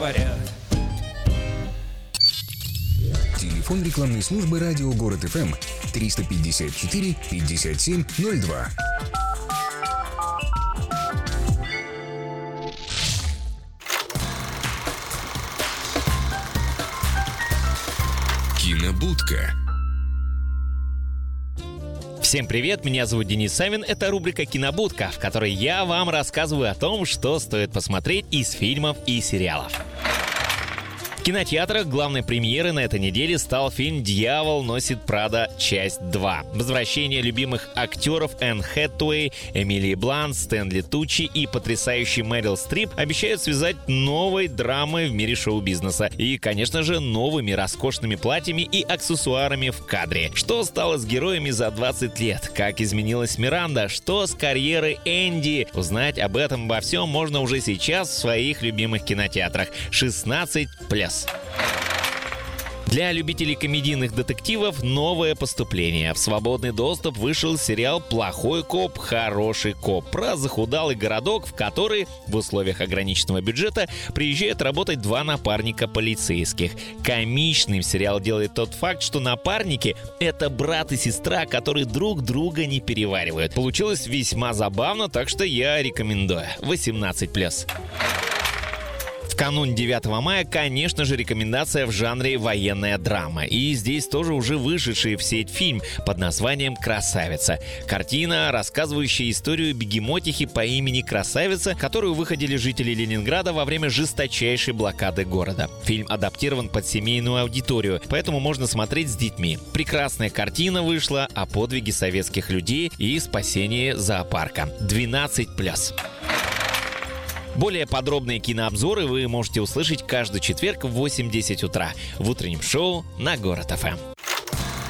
говорят. Телефон рекламной службы «Радио Город ФМ» 354 57 02. Кинобудка. Всем привет, меня зовут Денис Савин, это рубрика «Кинобудка», в которой я вам рассказываю о том, что стоит посмотреть из фильмов и сериалов. В кинотеатрах главной премьерой на этой неделе стал фильм «Дьявол носит Прада. Часть 2». Возвращение любимых актеров Энн Хэтэуэй, Эмилии Блант, Стэнли Туччи и потрясающий Мэрил Стрип обещают связать новой драмой в мире шоу-бизнеса и, конечно же, новыми роскошными платьями и аксессуарами в кадре. Что стало с героями за 20 лет? Как изменилась Миранда? Что с карьерой Энди? Узнать об этом обо всем можно уже сейчас в своих любимых кинотеатрах. 16+. Для любителей комедийных детективов новое поступление. В свободный доступ вышел сериал «Плохой коп, хороший коп» про захудалый городок, в который в условиях ограниченного бюджета приезжают работать два напарника полицейских. Комичным сериал делает тот факт, что напарники — это брат и сестра, которые друг друга не переваривают. Получилось весьма забавно, так что я рекомендую. 18+. В канун 9 мая, конечно же, рекомендация в жанре военная драма. И здесь тоже уже вышедший в сеть фильм под названием «Красавица». Картина, рассказывающая историю бегемотихи по имени Красавица, которую выходили жители Ленинграда во время жесточайшей блокады города. Фильм адаптирован под семейную аудиторию, поэтому можно смотреть с детьми. Прекрасная картина вышла о подвиге советских людей и спасении зоопарка. 12+. Более подробные кинообзоры вы можете услышать каждый четверг в 8:10 утра в утреннем шоу на Город ФМ.